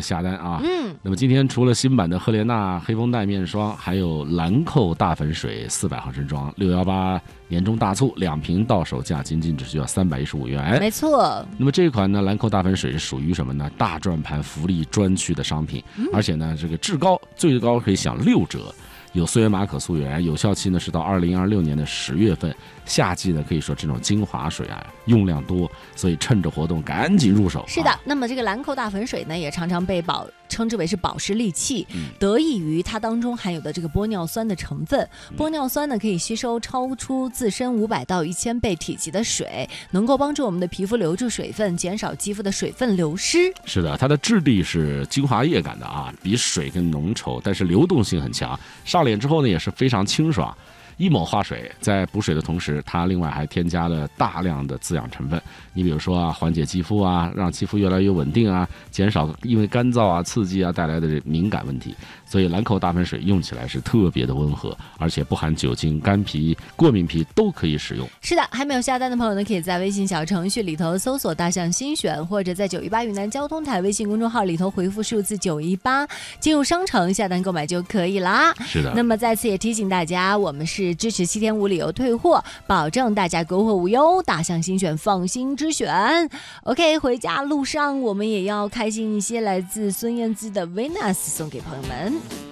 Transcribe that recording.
下单啊。那么今天除了新版的赫莲娜黑绷带面霜，还有兰蔻大粉水400毫升装，618年终大促，2瓶到手价仅仅只需要315元。 没错。 那么这款呢，兰蔻大粉水是属于什么呢？大转盘福利专区的商品，而且呢，这个至高最高可以享6折。有素颜马可溯源，有效期呢是到2026年的10月份。夏季呢，可以说这种精华水啊用量多，所以趁着活动赶紧入手。 是的，那么这个兰蔻大粉水呢，也常常被称之为是保湿利器，得益于它当中含有的这个玻尿酸的成分。玻尿酸呢可以吸收超出自身500到1000倍体积的水，能够帮助我们的皮肤留住水分，减少肌肤的水分流失。 是的，它的质地是精华液感的啊，比水更浓稠，但是流动性很强。上脸之后呢，也是非常清爽。一抹化水，在补水的同时，它另外还添加了大量的滋养成分。你比如说啊，缓解肌肤啊，让肌肤越来越稳定啊，减少因为干燥啊、刺激啊带来的敏感问题。所以兰蔻大粉水用起来是特别的温和，而且不含酒精，干皮、过敏皮都可以使用。 是的，还没有下单的朋友呢，可以在微信小程序里头搜索大象新选，或者在918云南交通台微信公众号里头回复数字918，进入商城下单购买就可以啦。 是的。 那么再次也提醒大家，我们是支持7天无理由退货，保证大家购货无忧，大象新选放心之选。OK， 回家路上我们也要开心一些，来自孙燕姿的 Venus 送给朋友们。